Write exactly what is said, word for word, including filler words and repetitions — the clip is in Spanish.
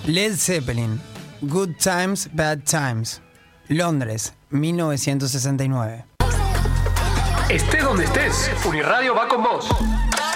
Led Zeppelin, Good Times, Bad Times, Londres, mil novecientos sesenta y nueve. Estés donde estés, Uniradio va con vos.